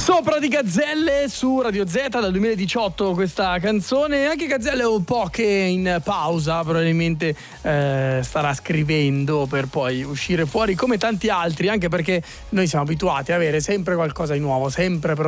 Sopra di Gazzelle su Radio Z dal 2018 questa canzone. Anche Gazzelle è un po' che in pausa, probabilmente starà scrivendo per poi uscire fuori come tanti altri, anche perché noi siamo abituati a avere sempre qualcosa di nuovo, sempre